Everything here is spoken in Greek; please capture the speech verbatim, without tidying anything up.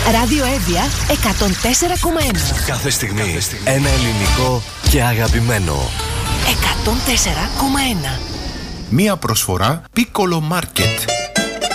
Ράδιο Εύβοια εκατόν τέσσερα κόμμα ένα. Κάθε στιγμή, Κάθε στιγμή ένα ελληνικό και αγαπημένο. εκατόν τέσσερα κόμμα ένα. Μία προσφορά Piccolo Market.